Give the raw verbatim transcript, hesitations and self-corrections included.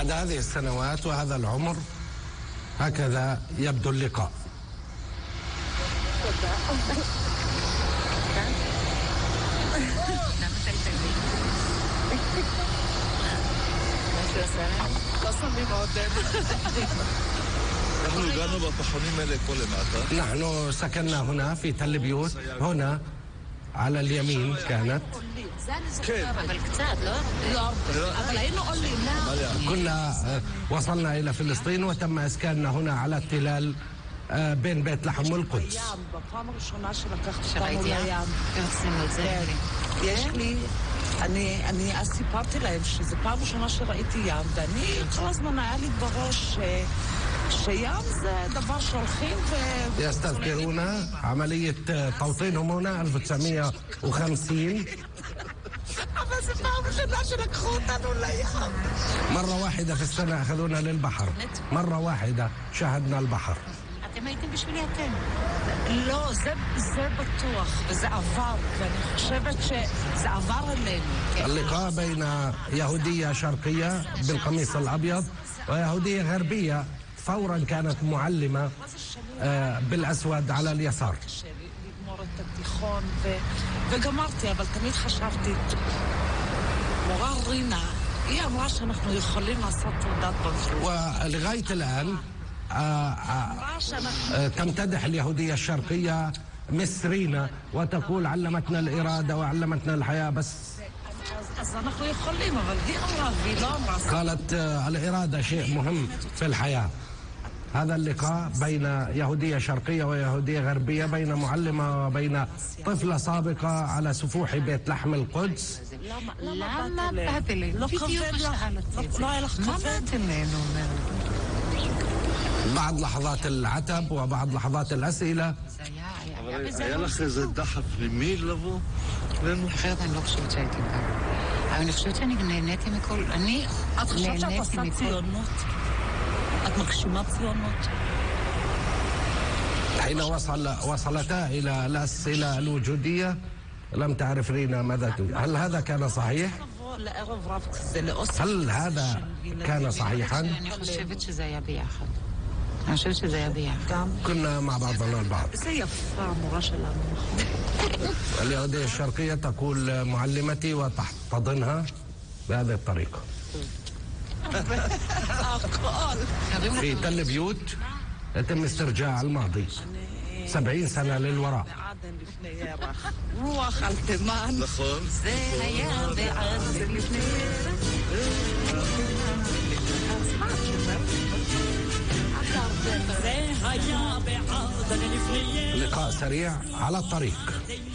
بعد هذه السنوات وهذا العمر هكذا يبدو اللقاء. نحن سكننا هنا في تل بيوت، هنا على اليمين كانت. كنا وصلنا إلى فلسطين وتم إسكاننا هنا على التلال بين بيت لحم والقدس. אני, אני אז סיפרתי להם שזו פעם ראשונה שראיתי ים, ואני כל הזמן היה לי בראש שים זה דבר שהולכים ו... يستذكرون عملية توطينهم هنا ألف وتسعمائة وخمسين. אבל זו פעם ראשונה שלקחו אותנו לים. مرة واحدة في السنة أخذونا للبحر، مرة واحدة شاهدنا البحر. אתם הייתם בשבילי אתם. לא, זה, זה בטוח, וזה עבר, ואני חושבת שזה עבר אלינו. اللقاء بين يهودية شرقية بالقميص الأبيض ويهودية غربية فورا كانت معلمة بالأسود على اليسار. לגמור את התיכון וגמרתי, אבל תמיד חשבתי, מורה רינה, היא אמרה שאנחנו יכולים לעשות תעודת בגרות. ולغاية الآن تمتدح اليهودية الشرقية مصرينا وتقول علمتنا الإرادة وعلمتنا الحياة. بس قالت الإرادة شيء مهم في الحياة. هذا اللقاء بين يهودية شرقية ويهودية غربية، بين معلمة وبين طفلة سابقة على سفوح بيت لحم القدس. למה באת אלינו? בדיוק שאלתי. לא היה לך מה באת אלינו? بعض لحظات العتب وبعض لحظات الأسئلة. היה לך איזה דחף פנימי לבוא? אחרת אני לא חושבת שהייתי כאן. אבל אני חושבת שאני נהניתי מכל... אני את חושבת שאת עושה ציונות? את מגשימה ציונות? حين وصل وصلتا إلى الأسئلة الوجودية لم تعرف رينا ماذا تقول. هل هذا كان صحيح؟ هل هذا كان صحيحا؟ אני חושבת שזה היה ביחד. אני חושבת שזה היה ביחד. كنا مع بعضنا البعض. זה יפה המורה שלנו, נכון? اليهودية الشرقية تقول معلمتي وتحتضنها بهذه الطريقة. في تل بيوت يتم استرجاع الماضي سبعين سنة للوراء. רוח על תימן. נכון. זה היה בעד לפני لقاء سريع على الطريق.